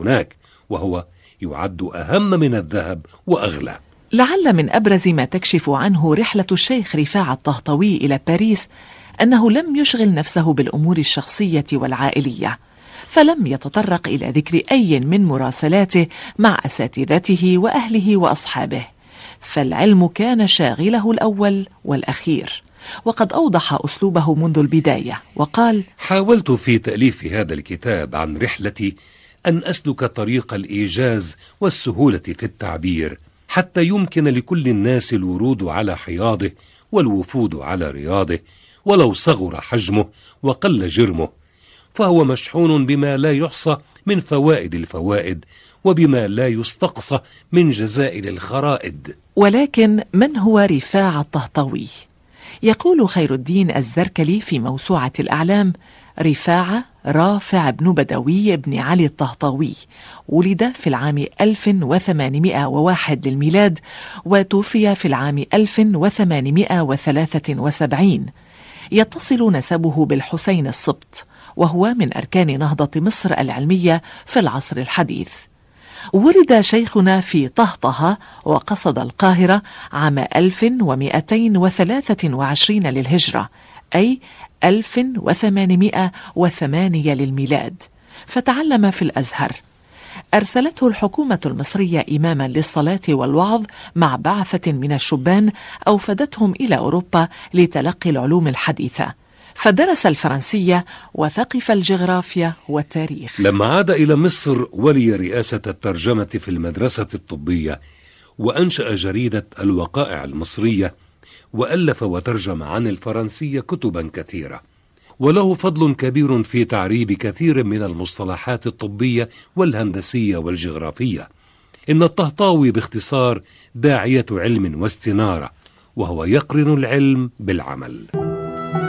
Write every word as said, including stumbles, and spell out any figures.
هناك، وهو يعد أهم من الذهب وأغلى. لعل من أبرز ما تكشف عنه رحلة الشيخ رفاعة الطهطاوي إلى باريس أنه لم يشغل نفسه بالأمور الشخصية والعائلية، فلم يتطرق إلى ذكر أي من مراسلاته مع أساتذته وأهله وأصحابه، فالعلم كان شاغله الأول والأخير. وقد أوضح أسلوبه منذ البداية وقال: حاولت في تأليف هذا الكتاب عن رحلتي أن أسلك طريق الإيجاز والسهولة في التعبير، حتى يمكن لكل الناس الورود على حياضه والوفود على رياضه، ولو صغر حجمه وقل جرمه، فهو مشحون بما لا يحصى من فوائد الفوائد، وبما لا يستقصى من جزائل الخرائد. ولكن من هو رفاعة الطهطاوي؟ يقول خير الدين الزركلي في موسوعة الأعلام: رفاعة رافع بن بدوي بن علي الطهطاوي، ولد في العام ألف وثمانمائة وواحد للميلاد، وتوفي في العام ألف وثمانمائة وثلاثة وسبعين. يتصل نسبه بالحسين السبط، وهو من أركان نهضة مصر العلمية في العصر الحديث. ولد شيخنا في طهطها وقصد القاهرة عام ألف ومئتين وثلاثة وعشرين للهجرة، أي ألف وثمانمائة وثمانية للميلاد، فتعلم في الأزهر. أرسلته الحكومة المصرية إماما للصلاة والوعظ مع بعثة من الشبان أوفدتهم إلى أوروبا لتلقي العلوم الحديثة، فدرس الفرنسية وثقف الجغرافيا والتاريخ. لما عاد إلى مصر ولي رئاسة الترجمة في المدرسة الطبية، وأنشأ جريدة الوقائع المصرية، وألف وترجم عن الفرنسية كتبا كثيرة، وله فضل كبير في تعريب كثير من المصطلحات الطبية والهندسية والجغرافية. إن الطهطاوي باختصار داعية علم واستنارة، وهو يقرن العلم بالعمل.